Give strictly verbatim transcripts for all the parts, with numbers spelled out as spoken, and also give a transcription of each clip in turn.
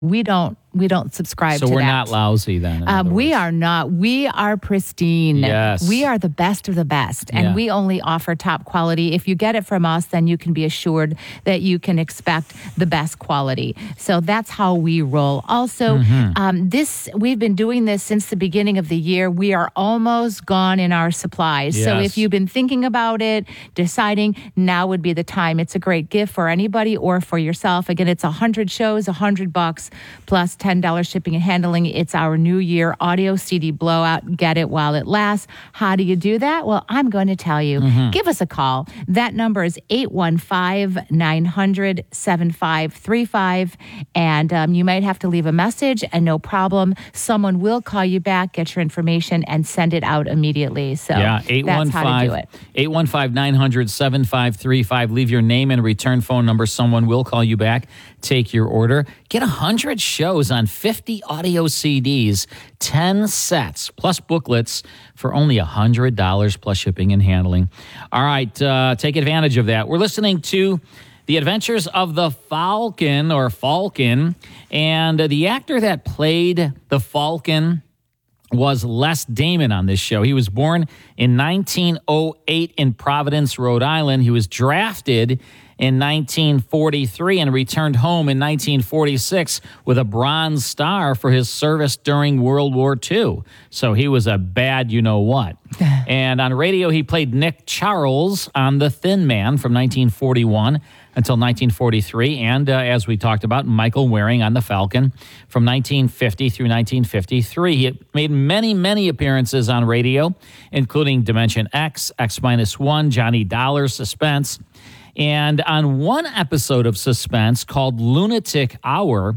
We don't we don't subscribe so to that. So we're not lousy then. Um, we are not. We are pristine. Yes. We are the best of the best. And Yeah. we only offer top quality. If you get it from us, then you can be assured that you can expect the best quality. So that's how we roll. Also, Mm-hmm. um, this we've been doing this since the beginning of the year. We are almost gone in our supplies. So Yes. if you've been thinking about it, deciding, now would be the time. It's a great gift for anybody or for yourself. Again, it's one hundred shows, one hundred bucks plus ten dollars shipping and handling. It's our New Year audio C D blowout. Get it while it lasts. How do you do that? Well, I'm going to tell you. Mm-hmm. Give us a call. That number is eight one five, nine hundred, seven five three five. And um, you might have to leave a message, and no problem. Someone will call you back, get your information, and send it out immediately. So yeah, that's how to do it. eight one five, nine hundred, seven five three five. Leave your name and return phone number. Someone will call you back, take your order. Get one hundred shows on fifty audio C Ds, ten sets, plus booklets for only one hundred dollars plus shipping and handling. All right, uh, take advantage of that. We're listening to The Adventures of the Falcon, or Falcon, and uh, the actor that played the Falcon was Les Damon on this show. He was born in nineteen oh eight in Providence, Rhode Island. He was drafted in nineteen forty-three and returned home in nineteen forty-six with a Bronze Star for his service during World War Two. So he was a bad you-know-what. And on radio, he played Nick Charles on The Thin Man from nineteen forty-one until nineteen forty-three, and uh, as we talked about, Michael Waring on The Falcon from nineteen fifty through nineteen fifty-three. He made many, many appearances on radio, including Dimension X, X minus one, Johnny Dollar, Suspense. And on one episode of Suspense called Lunatic Hour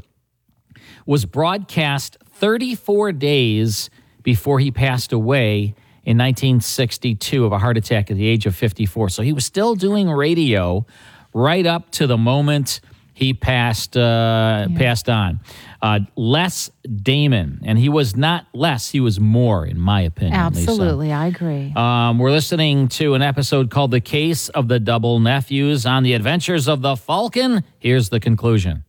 was broadcast thirty-four days before he passed away in nineteen sixty-two of a heart attack at the age of fifty-four. So he was still doing radio right up to the moment he passed uh, yeah. passed on. Uh, Les Damon, and he was not less, he was more, in my opinion. Absolutely, Lisa. I agree. Um, we're listening to an episode called The Case of the Double Nephews on The Adventures of the Falcon. Here's the conclusion.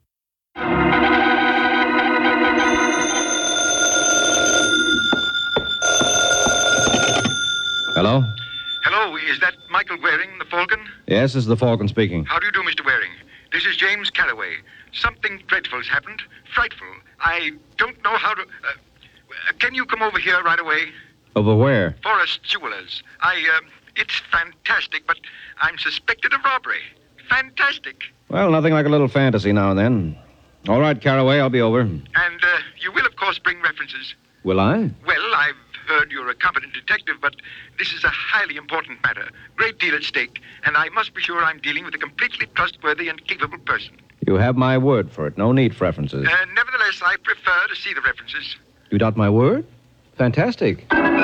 Hello? Hello, is that Michael Waring, the Falcon? Yes, this is the Falcon speaking. How do you do, Mister Waring? This is James Carraway. Something dreadful has happened. Frightful. I don't know how to... Uh, can you come over here right away? Over where? Forrest Jewelers. I, uh, it's fantastic, but I'm suspected of robbery. Fantastic. Well, nothing like a little fantasy now and then. All right, Carraway, I'll be over. And uh, you will, of course, bring references. Will I? Well, I've heard you're a competent detective, but this is a highly important matter. Great deal at stake, and I must be sure I'm dealing with a completely trustworthy and capable person. You have my word for it. No need for references. Uh, nevertheless, I prefer to see the references. You got my word? Fantastic.